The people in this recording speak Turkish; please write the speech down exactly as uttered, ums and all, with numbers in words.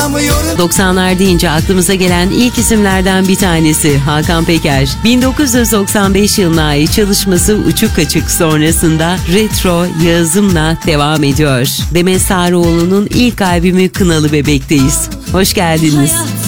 anlamıyorum. doksanlar deyince aklımıza gelen ilk isimlerden bir tanesi Hakan Peker. bin dokuz yüz doksan beş yılına ait çalışması Uçuk Açık sonrasında Retro Yağız'ımla devam ediyor. Demet Sarıoğlu'nun ilk albümü Kınalı Bebek'teyiz. Hoş geldiniz. Hayat